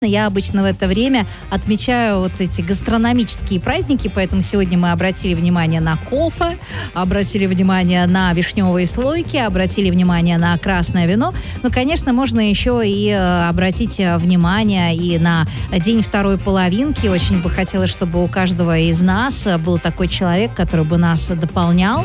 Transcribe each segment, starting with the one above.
Я обычно в это время отмечаю вот эти гастрономические праздники, поэтому сегодня мы обратили внимание на кофе, обратили внимание на вишневые слойки, обратили внимание на красное вино. Ну, конечно, можно еще и обратить внимание и на день второй половинки. Очень бы хотелось, чтобы у каждого из нас был такой человек, который бы нас дополнял,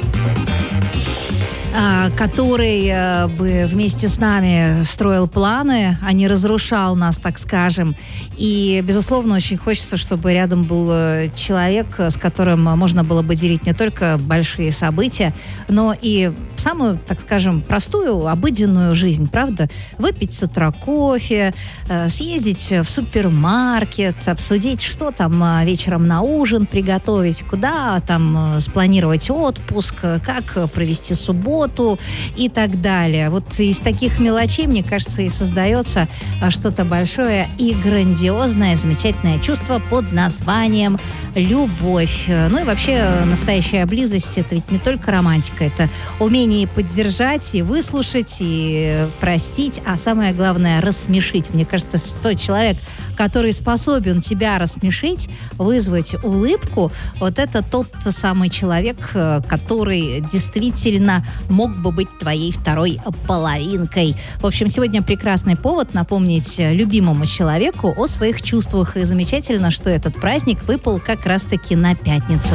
который бы вместе с нами строил планы, а не разрушал нас, так скажем. И, безусловно, очень хочется, чтобы рядом был человек, с которым можно было бы делить не только большие события, но и самую, так скажем, простую, обыденную жизнь, правда? Выпить с утра кофе, съездить в супермаркет, обсудить, что там вечером на ужин приготовить, куда там спланировать отпуск, как провести субботу и так далее. Вот из таких мелочей, мне кажется, и создается что-то большое и грандиозное, замечательное чувство под названием любовь. Ну и вообще настоящая близость — это ведь не только романтика, это умение и поддержать, и выслушать, и простить, а самое главное — рассмешить. Мне кажется, тот человек, который способен тебя рассмешить, вызвать улыбку, вот это тот самый человек, который действительно мог бы быть твоей второй половинкой. В общем, сегодня прекрасный повод напомнить любимому человеку о своих чувствах. И замечательно, что этот праздник выпал как раз-таки на пятницу.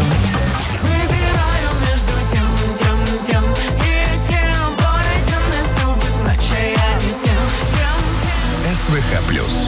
СВХ+.